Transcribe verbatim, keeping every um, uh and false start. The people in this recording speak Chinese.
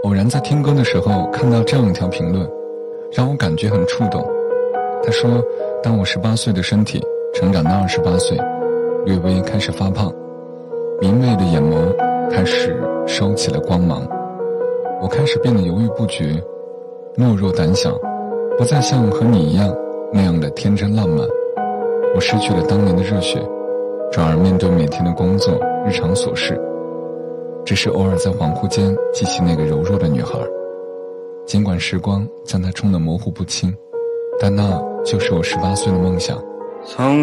偶然在听歌的时候看到这样一条评论，让我感觉很触动。他说，当我十八岁的身体成长到二十八岁，略微开始发胖，明媚的眼眸开始收起了光芒，我开始变得犹豫不决，懦弱胆小，不再像和你一样那样的天真浪漫。我失去了当年的热血，转而面对每天的工作日常琐事，只是偶尔在恍惚间记起那个柔弱的女孩。尽管时光将她冲得模糊不清，但那就是我十八岁的梦想。 从